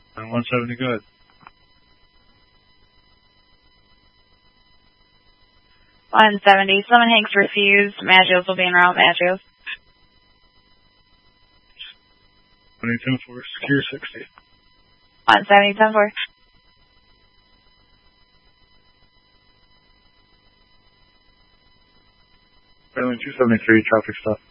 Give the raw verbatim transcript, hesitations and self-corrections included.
And one seventy, good. one seventy, Summon Hanks refused. Magios will be en route. Magios. twenty ten four, secure sixty. one seventy, ten four. Trailing two seventy-three, traffic stop.